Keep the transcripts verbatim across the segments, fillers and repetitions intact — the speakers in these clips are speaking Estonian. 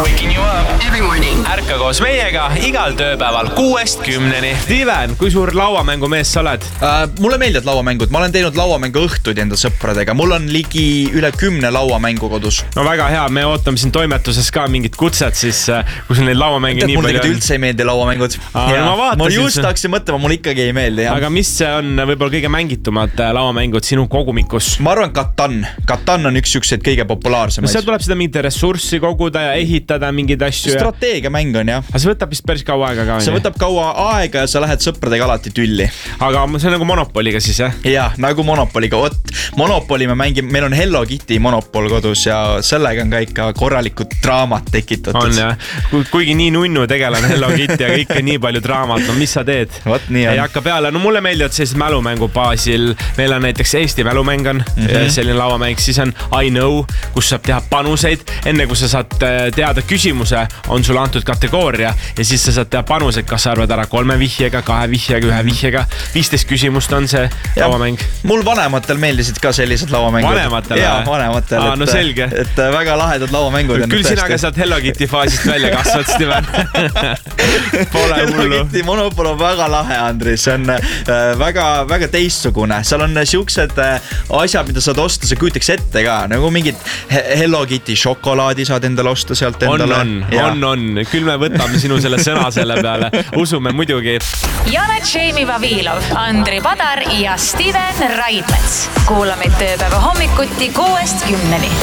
Waking you up every morning. Ärka koos meiega igal tööpäeval kuuest kümneni. Steven, kui suur lauamängumees sa oled? Uh, mulle meeldivad lauamängud. Ma olen teinud lauamängu õhtud enda sõpradega. Mul on ligi üle kümne lauamängu kodus. No väga hea, me ootame siin toimetuses ka mingit kutset, siis kus on neid lauamänge nii palju on. Mulle üldse ei meeldi lauamängud. Aa, no ma, ma just tahaksin mõtlema, mul ikkagi ei meeldi. Jah. Aga mis on võib-olla kõige mängitumad lauamängud sinu kogumikus? Ma arvan Catan. Catan on üks ükseid kõige populaarsemaid. No seal tuleb seda mingit ressurssi koguda ja ehitada mingeid asju. Strateegiamäng on, jah. Aga see võtab vist päris kaua aega ka. See võtab kaua aega ja sa lähed sõpradega alati tülli. Aga see on nagu Monopoliga siis, jah? Jah, nagu Monopoliga. Oot, Monopoli me mängime, meil on Hello Kitty Monopol kodus ja sellega on ka ikka korralikud draamat tekitatud. On, jah. Kuigi nii nunnu tegelan Hello Kitty, aga ikka nii palju draamat. No mis sa teed? Võt, nii on. Ei hakka peale. No mulle meeldivad sellised mälumängu baasil. Meil on näiteks Eesti mälumäng on mm -hmm. selline lauamäng. Siis on I Know, kus saab teha panuseid. Enne kui sa saad teada küsimuse, on sulle antud kategooria ja siis sa saad teha panuseid, kas sa arvad ära kolme vihjega, kahe vihjega, ühe vihjega. viisteist küsimust on see ja, lauamäng. Mul vanematel meeldisid ka sellised lauamängud. Vanematel? Jaa, vanematel. Aa, no selge. Et, et väga lahedad lauamängud. Küll sina ka saad Hello Kitty faasist välja kasvad, Steven. Pole hullu. Hello Kitty Monopol on väga lahe, Andri. See on äh, väga, väga teistsugune. Seal on siuksed äh, asjad, mida saad osta, sa küütaks ette ka. Nagu mingid Hello Kitty šokolaadi saad endale osta sealt endale. On, on, on, on. Küll me võtame sinu selle sõna selle peale. Usume muidugi. Janet Šeimi Vavilov, Andri Padar ja Steven Raidmets. Kuula meid tööpäeva hommikuti kuuest kümneni.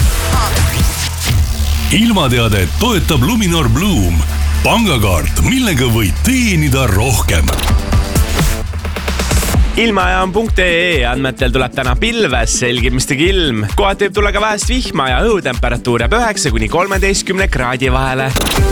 Ilmateade toetab Luminor Bloom. Pangakaart, millega võid teenida rohkem. Ilmajaam.ee andmetel tuleb täna pilves, selgimistegi ilm. Kohati võib tulla ka vähest vihma ja õhutemperatuur jääb üheksa kuni kolmeteistkümne kraadi vahele.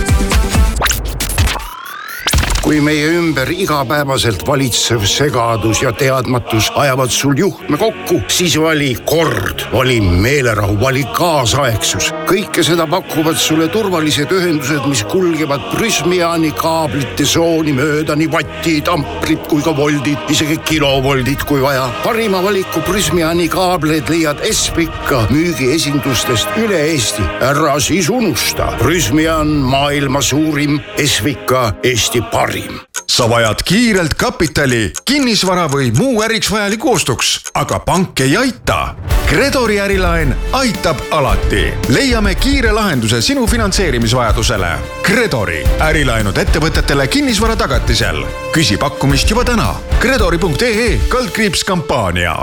Kui meie ümber igapäevaselt valitsev segadus ja teadmatus ajavad sul juhtme kokku, siis vali kord, vali meelerahu, vali kaasaegsus. Kõike seda pakuvad sulle turvalised ühendused, mis kulgevad Prysmiani kaablite sooni mööda nii vattid, amprid kui ka voldid, isegi kilovoldid kui vaja. Parima valiku Prysmiani kaableid leiad Espika müügiesindustest üle Eesti. Ära siis unusta. Prysmian maailma suurim, Espika Eesti parim. Sa vajad kiirelt kapitali, kinnisvara või muu äriks vajaliku ostuks, aga pank ei aita. Credori ärilaen aitab alati. Leiame kiire lahenduse sinu finantseerimisvajadusele. Credori ärilaenud ettevõtetele kinnisvara tagatisel. Küsi pakkumist juba täna. Credori.ee kaldkriips kampaania.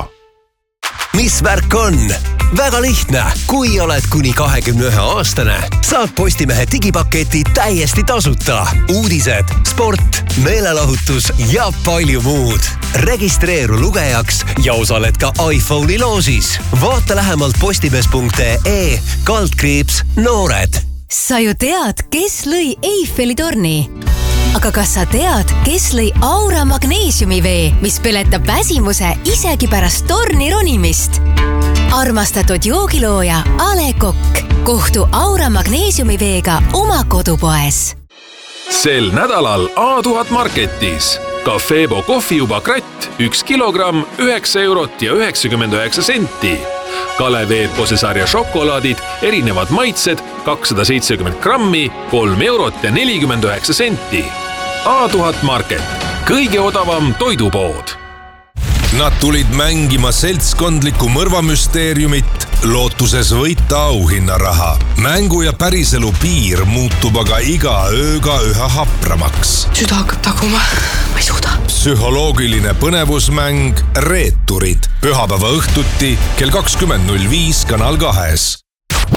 Mis värk on? Väga lihtne. Kui oled kuni kahekümne ühe aastane, saad Postimehe digipaketi täiesti tasuta. Uudised, sport, meelelahutus ja palju muud. Registreeru lugejaks ja osaled ka iPhone'i loosis. Vaata lähemalt postimees.ee kaldkriips noored. Sa ju tead, kes lõi Eiffeli torni? Aga kas sa tead, kes lõi Aura magneesiumivee, mis peletab väsimuse isegi pärast torni ronimist? Armastatud joogilooja Ale Kokk. Kohtu Aura magneesiumiveega oma kodupoes. Sel nädalal A tuhat marketis. Cafebo kohvijuba kratt, üks kilogramm, üheksa eurot ja üheksakümmend üheksa senti. Kalev Eepose sarja šokolaadid, erinevad maitsed, kakssada seitsekümmend grammi, kolm eurot ja nelikümmend üheksa senti. A tuhat market. Kõige odavam toidupood. Nad tulid mängima seltskondlikku mõrvamüsteeriumit, lootuses võita auhinnaraha. Mängu ja päriselu piir muutub aga iga ööga üha hapramaks. Süda hakkab taguma, ma ei suuda. Psühholoogiline põnevusmäng Reeturid. Pühapäeva õhtuti kell kakskümmend null viis Kanal kahes.